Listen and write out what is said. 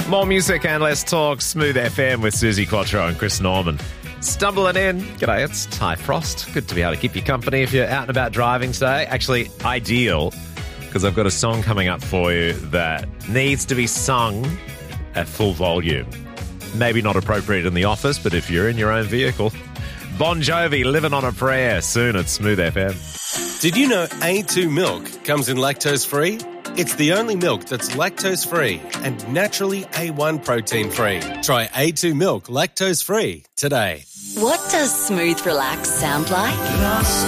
More music and less talk. Smooth FM with Susie Quattro and Chris Norman. Stumbling in. G'day, it's Ty Frost. Good to be able to keep you company if you're out and about driving today. Actually, ideal, because I've got a song coming up for you that needs to be sung at full volume. Maybe not appropriate in the office, but if you're in your own vehicle. Bon Jovi, Living on a Prayer, soon at Smooth FM. Did you know A2 milk comes in lactose-free? It's the only milk that's lactose-free and naturally A1 protein-free. Try A2 milk lactose-free today. What does smooth relax sound like?